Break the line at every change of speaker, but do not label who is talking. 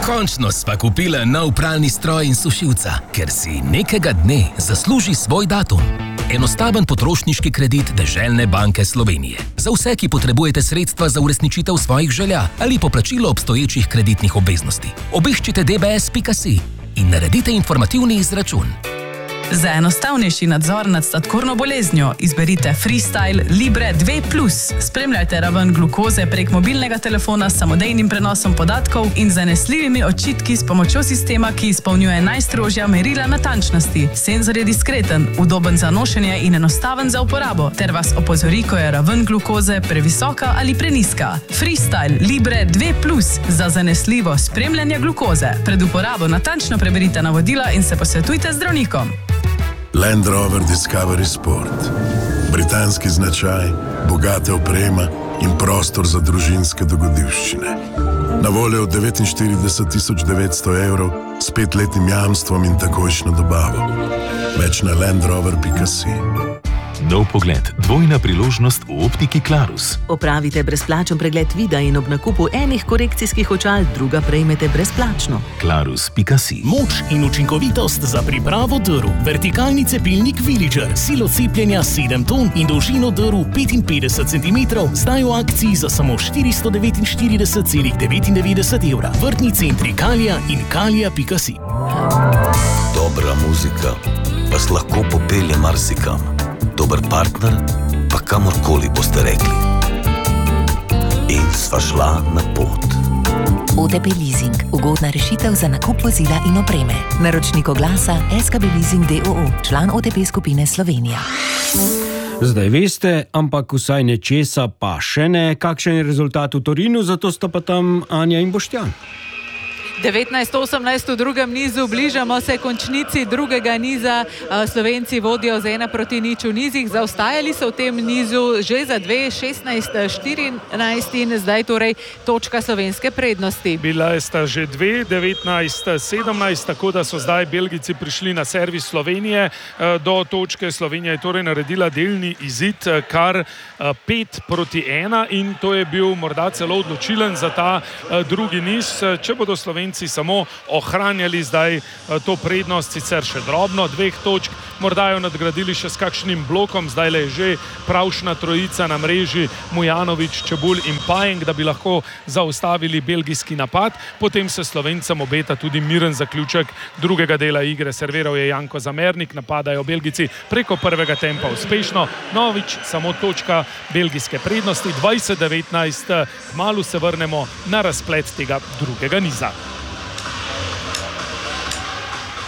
Končno sva kupila nov pralni stroj in sušilca, ker si nekega dne zasluži svoj datum. Enostaven potrošniški kredit Deželne banke Slovenije. Za vse, ki potrebujete sredstva za uresničitev svojih želja ali poplačilo obstoječih kreditnih obveznosti. Obiščite dbs.si in naredite informativni izračun.
Za enostavnejši nadzor nad sladkorno boleznijo izberite Freestyle Libre 2+. Spremljajte raven glukoze prek mobilnega telefona s samodejnim prenosom podatkov in zanesljivimi očitki s pomočjo sistema, ki izpolnjuje najstrožja merila natančnosti. Senzor je diskreten, udoben za nošenje in enostaven za uporabo, ter vas opozori, ko je raven glukoze previsoka ali preniska. Freestyle Libre 2+, za zanesljivo spremljanje glukoze. Pred uporabo natančno preberite navodila in se posvetujte z zdravnikom.
Land Rover Discovery Sport. Britanski značaj, bogata oprema in prostor za družinske dogodivščine. Na voljo od 49.900 evrov s 5-letnim jamstvom in takojšnjo dobavo. Več na landrover.si.
Nov pogled, dvojna priložnost v optiki Clarus.
Opravite brezplačen pregled vida in ob nakupu enih korekcijskih očal druga prejmete brezplačno.
Clarus.si.
Moč in učinkovitost za pripravo drv. Vertikalni cepilnik Villager, silo cepljenja 7 ton in dolžino drv 55 cm, zdaj v akciji za samo 449,99 evra. Vrtni centri Kalija in kalija.si.
Dobra muzika vas lahko popelje marsikam. Dober partner, pa kamorkoli boste rekli. In sva šla na pot.
OTP Leasing. Ugodna rešitev za nakup vozila in opreme. Naročnik oglasa SKB Leasing d.o.o. Član OTP skupine Slovenija.
Zdaj veste, ampak vsaj nečesa pa še ne, kakšen je rezultat v Torinu, zato sta pa tam Anja in Boštjan.
19-18 v drugem nizu, bližamo se končnici drugega niza. Slovenci vodijo z 1-0 v nizih, zaostajali so v tem nizu že za 2-16-14 in zdaj torej točka slovenske prednosti.
Bila sta že 2-19-17, tako da so zdaj Belgijci prišli na servis Slovenije do točke. Slovenija je torej naredila delni izid, kar 5-1 in to je bil morda celo odločilen za ta drugi niz. Če bodo Slovenci samo ohranjali zdaj to prednost, sicer še drobno, 2 točk, morda jo nadgradili še s kakšnim blokom, zdaj le je že pravšna trojica na mreži, Mujanović, Čebulj in Pajeng, da bi lahko zaustavili belgijski napad. Potem se Slovencem obeta tudi miren zaključek drugega dela igre. Serviral je Janko Zamernik, napadajo Belgijci preko prvega tempa uspešno. Novič, samo točka belgijske prednosti, 20-19, kmalu se vrnemo na razplet tega drugega niza.